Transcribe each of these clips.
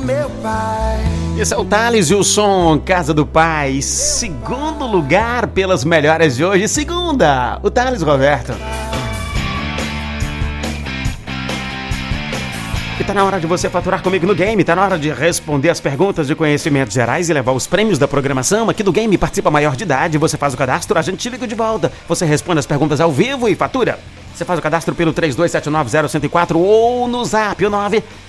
meu pai. Esse é o Thales e o som Casa do Pai. Segundo lugar pelas melhores de hoje. Segunda, o Thales Roberto. E tá na hora de você faturar comigo no game, tá na hora de responder as perguntas de conhecimentos gerais e levar os prêmios da programação aqui do game. Participa maior de idade, você faz o cadastro, a gente te liga de volta. Você responde as perguntas ao vivo e fatura. Você faz o cadastro pelo 32790104 ou no zap, o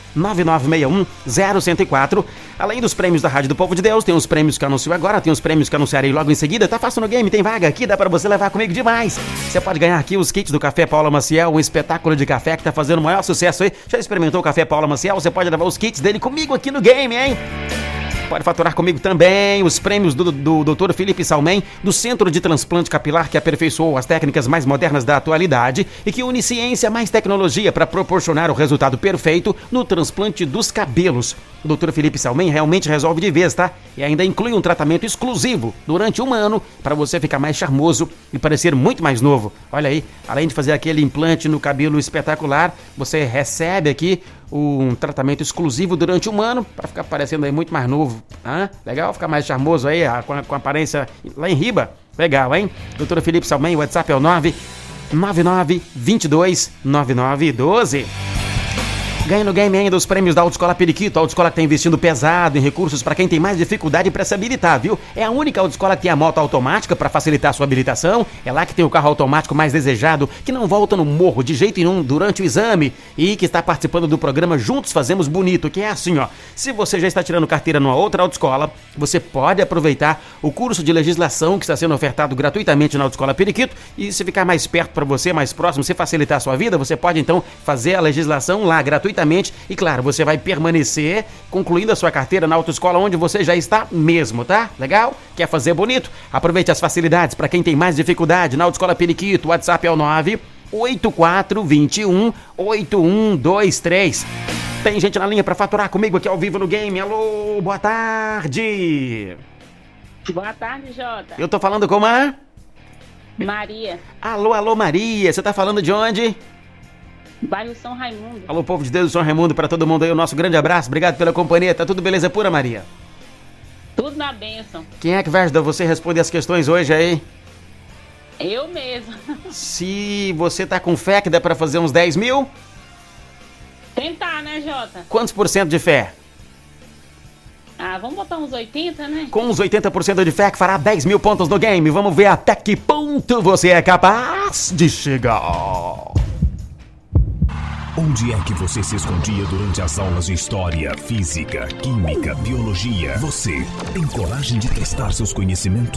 999610104. Além dos prêmios da Rádio do Povo de Deus, tem os prêmios que anuncio agora, tem os prêmios que anunciarei logo em seguida. Tá fácil no game, tem vaga aqui, dá pra você levar comigo demais. Você pode ganhar aqui os kits do Café Paula Maciel, um espetáculo de café que tá fazendo o maior sucesso aí. Já experimentou o Café Paula Maciel? Você pode levar os kits dele comigo aqui no game, hein? Pode faturar comigo também os prêmios do Dr. Felipe Salmen, do Centro de Transplante Capilar, que aperfeiçoou as técnicas mais modernas da atualidade e que une ciência mais tecnologia para proporcionar o resultado perfeito no transplante dos cabelos. O Dr. Felipe Salmen realmente resolve de vez, tá? E ainda inclui um tratamento exclusivo durante 1 ano para você ficar mais charmoso e parecer muito mais novo. Olha aí, além de fazer aquele implante no cabelo espetacular, você recebe aqui um tratamento exclusivo durante 1 ano para ficar parecendo aí muito mais novo. Legal? Ficar mais charmoso aí, com a aparência lá em riba. Legal, hein? Doutora Felipe Salmen, o WhatsApp é o 999229912. Ganha no game ainda os prêmios da Autoescola Periquito. A Autoescola que está investindo pesado em recursos para quem tem mais dificuldade para se habilitar, viu? É a única autoescola que tem a moto automática para facilitar a sua habilitação. É lá que tem o carro automático mais desejado, que não volta no morro de jeito nenhum durante o exame e que está participando do programa Juntos Fazemos Bonito, que é assim, ó. Se você já está tirando carteira numa outra autoescola, você pode aproveitar o curso de legislação que está sendo ofertado gratuitamente na Autoescola Periquito e se ficar mais perto para você, mais próximo, se facilitar a sua vida, você pode então fazer a legislação lá gratuitamente. E claro, você vai permanecer concluindo a sua carteira na autoescola onde você já está mesmo, tá? Legal? Quer fazer bonito? Aproveite as facilidades para quem tem mais dificuldade na Autoescola Periquito. O WhatsApp é o 984218123. Tem gente na linha para faturar comigo aqui ao vivo no game. Alô, boa tarde. Boa tarde, Jota. Eu tô falando com a Maria. Alô, Maria. Você tá falando de onde? Bairro São Raimundo. Alô, povo de Deus do São Raimundo, para todo mundo aí, o nosso grande abraço. Obrigado pela companhia. Tá tudo beleza pura, Maria? Tudo na bênção. Quem é que vai ajudar você a responder as questões hoje aí? Eu mesma. Se você tá com fé que dá pra fazer uns 10 mil? Tentar, né, Jota? Quantos por cento de fé? Vamos botar uns 80, né? Com uns 80% de fé que fará 10 mil pontos no game. Vamos ver até que ponto você é capaz de chegar. Onde é que você se escondia durante as aulas de história, física, química, biologia? Você tem coragem de testar seus conhecimentos?